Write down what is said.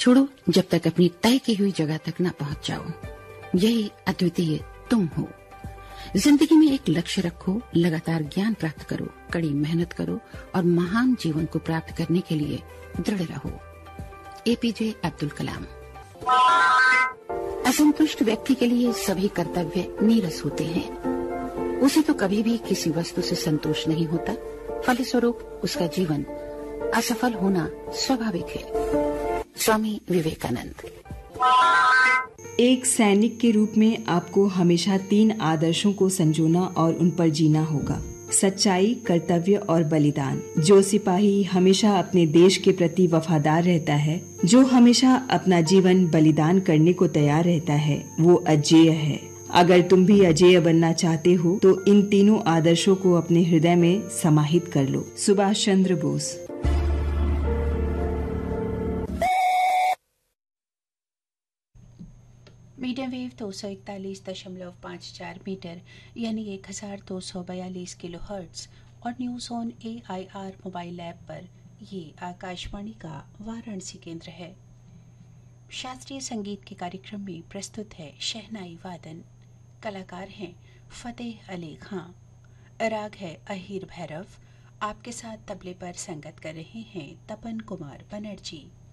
छोड़ो जब तक अपनी तय की हुई जगह तक न पहुंच जाओ। यही अद्वितीय तुम हो। जिंदगी में एक लक्ष्य रखो, लगातार ज्ञान प्राप्त करो, कड़ी मेहनत करो और महान जीवन को प्राप्त करने के लिए दृढ़ रहो। एपीजे अब्दुल कलाम। असंतुष्ट व्यक्ति के लिए सभी कर्तव्य नीरस होते हैं। उसे तो कभी भी किसी वस्तु से संतोष नहीं होता, फलस्वरूप उसका जीवन असफल होना स्वाभाविक है। स्वामी विवेकानंद। एक सैनिक के रूप में आपको हमेशा 3 आदर्शों को संजोना और उन पर जीना होगा: सच्चाई, कर्तव्य और बलिदान। जो सिपाही हमेशा अपने देश के प्रति वफादार रहता है, जो हमेशा अपना जीवन बलिदान करने को तैयार रहता है, वो अजेय है। अगर तुम भी अजेय बनना चाहते हो तो इन तीनों आदर्शों को अपने हृदय में समाहित कर लो। Subhash Chandra Bose. Medium wave 241.54 metre यानी 1242 किलो हर्ट्ज और news on AIR mobile app पर ये आकाशवाणी का वाराणसी केंद्र है। शास्त्रीय संगीत के कार्यक्रम में प्रस्तुत है शहनाई वादन। कलाकार हैं फतेह अली खां। राग है अहीर भैरव। आपके साथ तबले पर संगत कर रहे हैं तपन कुमार बनर्जी।